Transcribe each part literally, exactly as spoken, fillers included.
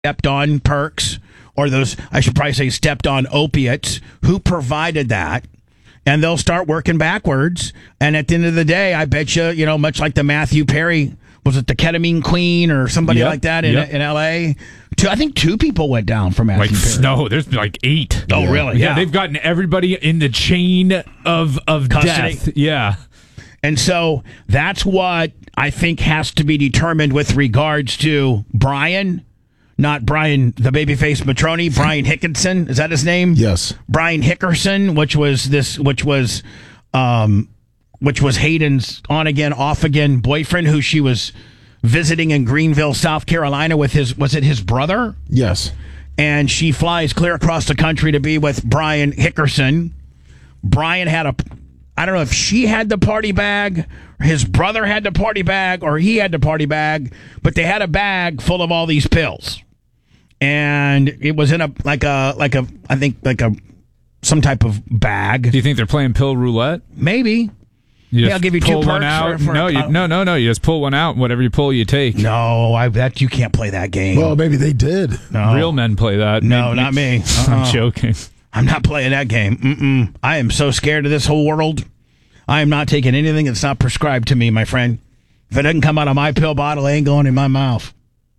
stepped on perks, or those, I should probably say, stepped on opiates. Who provided that? And they'll start working backwards. And at the end of the day, I bet you, you know, much like the Matthew Perry, was it the ketamine queen or somebody yep, like that in yep. in L A? Two, I think two people went down for Matthew like, Perry. No, there's like eight. Oh, yeah. really? Yeah. Yeah. They've gotten everybody in the chain of, of Custody. death. Yeah. And so that's what I think has to be determined with regards to Brian, not Brian, the babyface Matroni, Brian Hickinson. Is that his name? Yes. Brian Hickerson, which was this, which was, um, which was Hayden's on again, off again boyfriend, who she was visiting in Greenville, South Carolina with his, was it his brother? Yes. And she flies clear across the country to be with Brian Hickerson. Brian had a, I don't know if she had the party bag, or his brother had the party bag, or he had the party bag, but they had a bag full of all these pills. And it was in a, like a, like a, I think like a, some type of bag. Do you think they're playing pill roulette? Maybe. You Yeah, I'll give you two pull one perks out. for- for- no, you, uh, no, no, no. You just pull one out. Whatever you pull, you take. No, I that you can't play that game. Well, maybe they did. no, Real men play that. No, not me. Uh-uh. I'm joking. I'm not playing that game. Mm-mm. I am so scared of this whole world. I am not taking anything that's not prescribed to me, my friend. If it doesn't come out of my pill bottle, it ain't going in my mouth.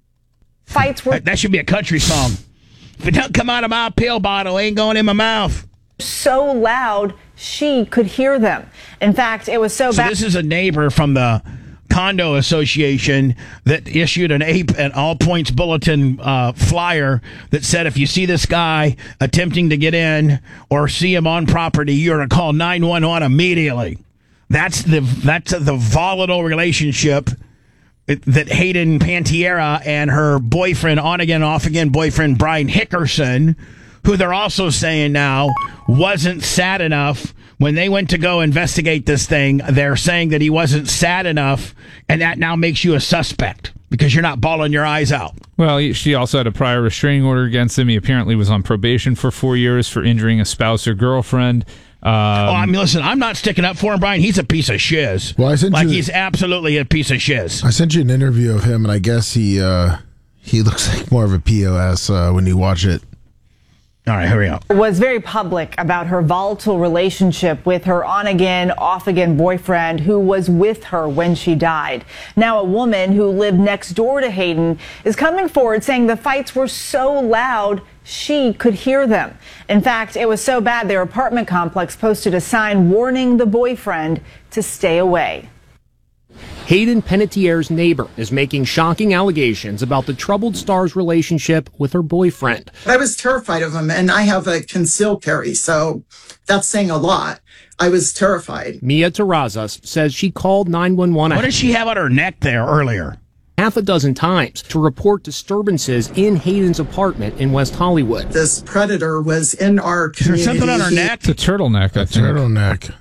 Fights were That, that should be a country song. If it doesn't come out of my pill bottle, it ain't going in my mouth. so loud she could hear them. In fact, it was so, So bad. this is a neighbor from the condo association that issued an ape an all points bulletin uh, flyer that said if you see this guy attempting to get in or see him on property, you're to call nine one one immediately. That's the that's the volatile relationship that Hayden Pantiera and her boyfriend, on again, off again boyfriend Brian Hickerson, who they're also saying now wasn't sad enough when they went to go investigate this thing. They're saying that he wasn't sad enough, and that now makes you a suspect because you're not bawling your eyes out. Well, he, she also had a prior restraining order against him. He apparently was on probation for four years for injuring a spouse or girlfriend. Um, oh, I mean, listen, I'm not sticking up for him, Brian. He's a piece of shiz. Well, I sent like you- he's absolutely a piece of shiz. I sent you an interview of him, and I guess he uh, he looks like more of a P O S uh, when you watch it. All right, here we go. Was very public about her volatile relationship with her on-again, off-again boyfriend who was with her when she died. Now a woman who lived next door to Hayden is coming forward saying the fights were so loud she could hear them. In fact, it was so bad their apartment complex posted a sign warning the boyfriend to stay away. Hayden Panettiere's neighbor is making shocking allegations about the troubled star's relationship with her boyfriend. I was terrified of him, and I have a concealed carry, so that's saying a lot. I was terrified. Mia Terrazas says she called nine one one What did she have on her neck there earlier? half a dozen times to report disturbances in Hayden's apartment in West Hollywood. This predator was in our Is there community. something on her He- neck? it's a turtleneck, I think. Turtleneck.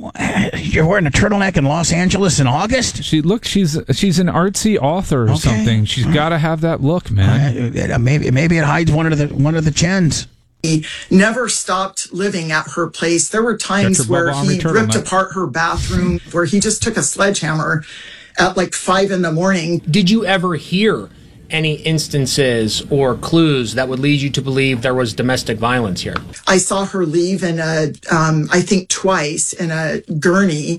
You're wearing a turtleneck in Los Angeles in August? She look. She's she's an artsy author or Okay. something. She's got to have that look, man. Uh, maybe maybe it hides one of the one of the chins. He never stopped living at her place. There were times Got your where Bubba Army he ripped turtleneck. apart her bathroom, where he just took a sledgehammer at like five in the morning. Did you ever hear any instances or clues that would lead you to believe there was domestic violence here? I saw her leave in a, um, I think twice in a gurney,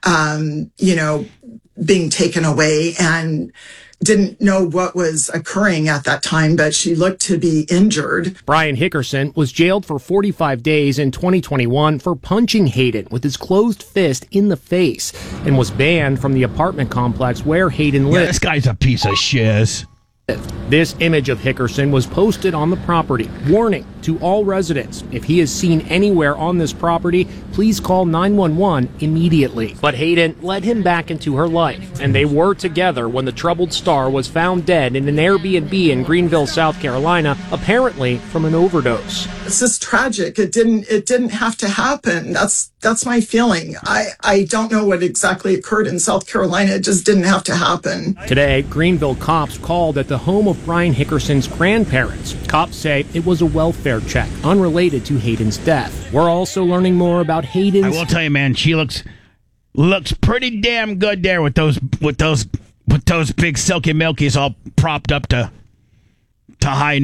um, you know, being taken away, and didn't know what was occurring at that time, but she looked to be injured. Brian Hickerson was jailed for forty-five days in twenty twenty-one for punching Hayden with his closed fist in the face and was banned from the apartment complex where Hayden Yeah, lived. this guy's a piece of shiz. This image of Hickerson was posted on the property. Warning to all residents, if he is seen anywhere on this property, please call nine one one immediately. But Hayden led him back into her life, and they were together when the troubled star was found dead in an Airbnb in Greenville, South Carolina, apparently from an overdose. It's just tragic. It didn't, it didn't have to happen. That's, that's my feeling. I, I don't know what exactly occurred in South Carolina. It just didn't have to happen. Today, Greenville cops called at the home of Brian Hickerson's grandparents. Cops say it was a welfare check unrelated to Hayden's death. We're also learning more about Hayden's... I will tell you, man, she looks looks pretty damn good there with those with those with those big silky milkies all propped up to to high